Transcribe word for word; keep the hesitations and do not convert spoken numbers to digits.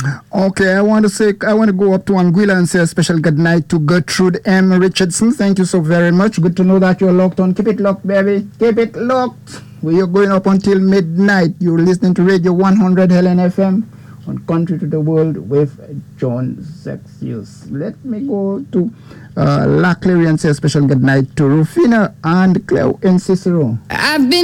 Okay, I want to say, I want to go up to Anguilla and say a special good night to Gertrude M. Richardson. Thank you so very much. Good to know that you're locked on. Keep it locked, baby. Keep it locked. We are going up until midnight. You're listening to Radio one hundred Helen F M on Country to the World with John Zexius. Let me go to uh, La Clary and say a special good night to Rufina and Cleo in Cicero. I've been